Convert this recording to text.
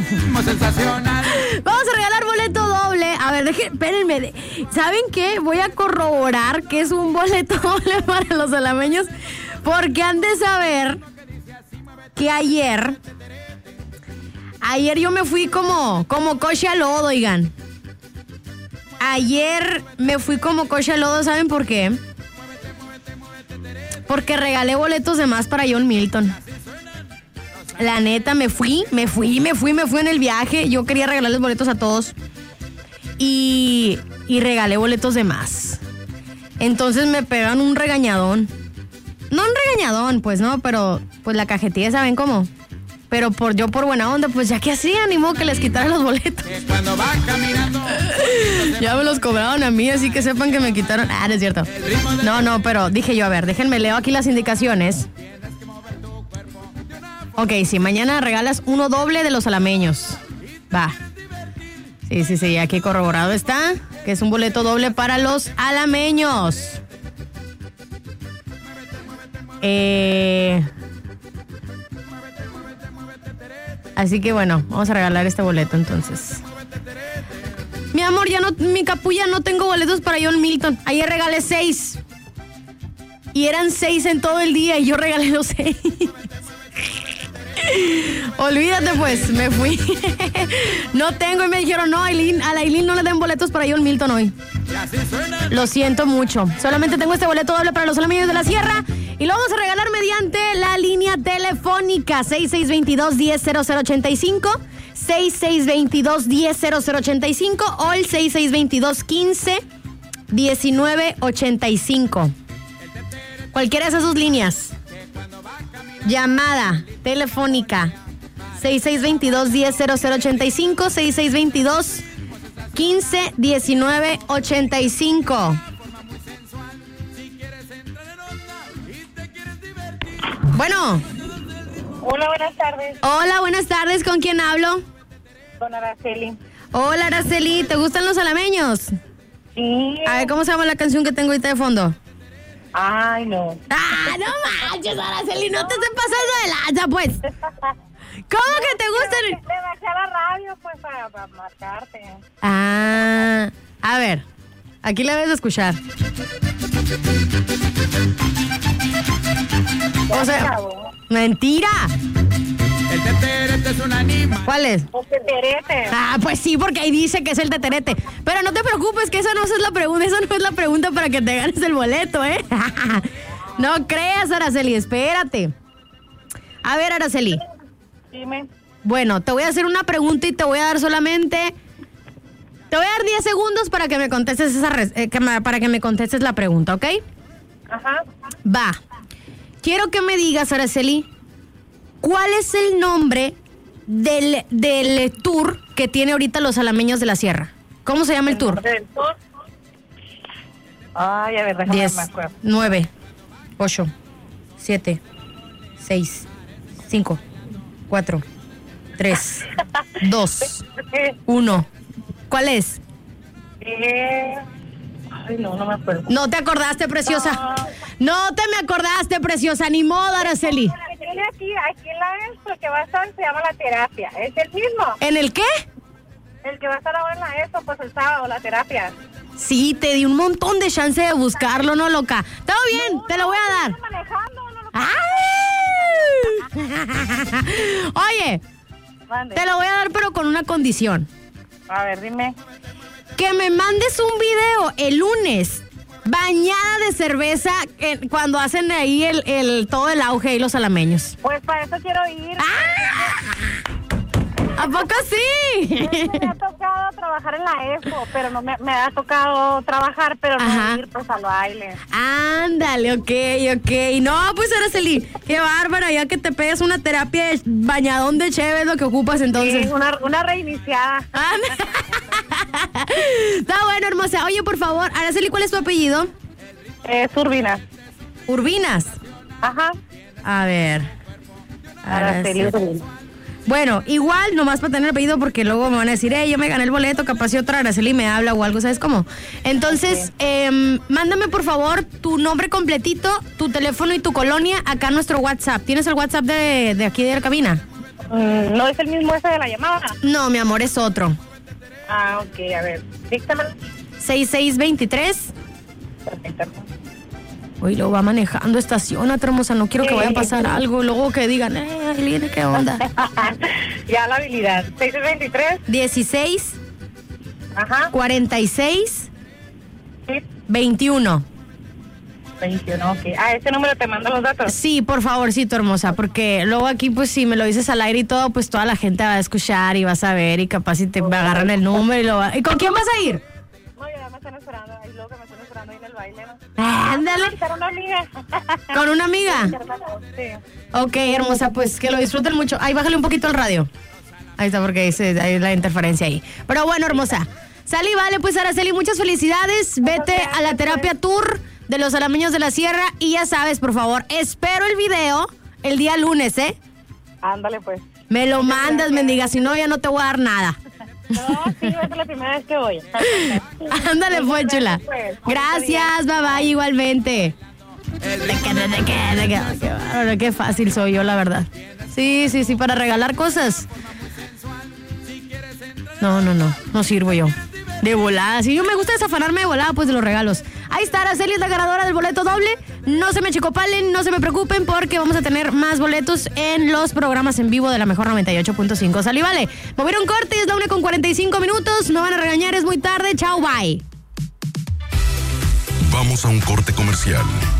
Sensacional. Vamos a regalar boleto doble. A ver, espérenme. ¿Saben qué? Voy a corroborar que es un boleto doble para los alameños, porque han de saber que ayer yo me fui como coche al lodo, oigan. Ayer me fui como coche al lodo, ¿saben por qué? Porque regalé boletos de más para John Milton. La neta, me fui en el viaje. Yo quería regalarles boletos a todos. Y regalé boletos de más. Entonces me pegan un regañadón. No un regañadón, pues no, pero pues la cajetilla, ¿saben cómo? Pero por buena onda, pues ya que hacía, ni modo que les quitaran los boletos. Cuando va caminando. Ya me los cobraron a mí, así que sepan que me quitaron. No es cierto. No, pero dije yo, a ver, déjenme leo aquí las indicaciones. Ok, sí, mañana regalas uno doble de los alameños. Va. Sí, aquí corroborado está, que es un boleto doble para los alameños. Así que bueno, vamos a regalar este boleto entonces. Mi amor, mi capulla, no tengo boletos para John Milton. Ayer regalé 6. Y eran 6 en todo el día y yo regalé los 6. Olvídate pues, me fui. No tengo, y me dijeron, no, a la Aileen no le den boletos para John Milton hoy. Lo siento mucho. Solamente tengo este boleto doble para los alameños de la Sierra y lo vamos a regalar mediante la línea telefónica 6622-100085, 6622-100085 o el 6622-15-1985. Cualquiera de esas dos líneas. Llamada telefónica 6622-100085, 6622-15-1985. Bueno. Hola, buenas tardes. Hola, buenas tardes. ¿Con quién hablo? Con Araceli. Hola, Araceli. ¿Te gustan los alameños? Sí. A ver, ¿cómo se llama la canción que tengo ahorita de fondo? Ay, no. ¡Ah, no manches, Araceli! No te estés pasando de lanza, pues. ¿Cómo que te gustan? Le bajé a la radio, pues, para marcarte. Ah, a ver. Aquí la debes de escuchar. O sea, mentira. El teterete es un animal. ¿Cuál es? El teterete. Ah, pues sí, porque ahí dice que es el teterete. Pero no te preocupes, que esa no es la pregunta. Esa no es la pregunta para que te ganes el boleto, ¿eh? No creas, Araceli, espérate. A ver, Araceli. Dime. Bueno, te voy a hacer una pregunta y te voy a dar solamente... Te voy a dar 10 segundos para que me contestes para que me contestes la pregunta, ¿ok? Ajá. Va. Quiero que me digas, Araceli, ¿cuál es el nombre del tour que tiene ahorita los alameños de la Sierra? ¿Cómo se llama el tour? ¿Del tour? Ay, a ver, déjame 10, me acuerdo. 9, 8, 7, 6, 5, 4, 3, 2, 1. ¿Cuál es? Ay, no me acuerdo. No te acordaste, preciosa. No te me acordaste, preciosa. Ni modo, Araceli. La que tiene aquí en la expo, el que va a estar, se llama La Terapia. ¿Es el mismo? ¿En el qué? El que va a estar ahora en la expo, pues el sábado, La Terapia. Sí, te di un montón de chance de buscarlo, ¿no, loca? Todo bien, te lo voy a dar. Oye, Mande. te lo voy a dar, pero con una condición. A ver, dime. Que me mandes un video el lunes bañada de cerveza cuando hacen ahí todo el auge y los alameños. Pues para eso quiero ir. ¿A poco sí? Me ha tocado trabajar en la expo, pero no me ha tocado trabajar, pero no ir pues al baile. Ándale, ok. No, pues Araceli, qué bárbara, ya que te pegas una terapia de bañadón de cheve es lo que ocupas entonces. Sí, una reiniciada. Está bueno, hermosa. Oye, por favor, Araceli, ¿cuál es tu apellido? Urbinas. Urbinas. Ajá. A ver. Araceli Urbinas. Bueno, igual, nomás para tener el apellido, porque luego me van a decir, yo me gané el boleto, capaz si otra Araceli me habla o algo, ¿sabes cómo? Entonces, mándame por favor tu nombre completito, tu teléfono y tu colonia acá a nuestro WhatsApp. ¿Tienes el WhatsApp de aquí de la cabina? ¿No es el mismo ese de la llamada? No, mi amor, es otro. Ah, ok, a ver. Díctamelo. 6623. Perfecto. Uy, lo va manejando, estacionate, hermosa, no quiero que vaya a pasar algo, luego que digan, Aileen, ¿qué onda? Ya la habilidad. 623. 16. Ajá. 46. Sí. 21. 21, ok. Ah, ese número te mando los datos. Sí, por favorcito, hermosa, porque luego aquí, pues, si me lo dices al aire y todo, pues toda la gente va a escuchar y va a saber y capaz si te agarran el número y lo va... ¿Y con quién vas a ir? No, ya me están esperando. Ahí luego que me están esperando ahí en el baile, ¿no? Ándale. Con una amiga. ¿Con una amiga? Sí. Ok, hermosa, pues que lo disfruten mucho. Ay, bájale un poquito el radio. Ahí está, porque hay la interferencia ahí. Pero bueno, hermosa. Sal y vale, pues, Araceli, muchas felicidades. Vete a la terapia tour de los Alameños de la Sierra y ya sabes, por favor, espero el video el día lunes, ¿eh? Ándale, pues. Me lo mandas, mendiga, si no, ya no te voy a dar nada. No, sí, es la primera vez que voy. Ándale, pues, chula. Gracias, bye bye, igualmente. Qué fácil soy yo, la verdad. Sí, para regalar cosas. No sirvo yo. De volada, si yo me gusta desafanarme de volada, pues de los regalos. Ahí está, Araceli es la ganadora del boleto doble. No se me chicopalen, no se me preocupen, porque vamos a tener más boletos en los programas en vivo de la mejor 98.5. Sal y vale. Me voy a ir a un corte, es la 1:45. No van a regañar, es muy tarde. Chao, bye. Vamos a un corte comercial.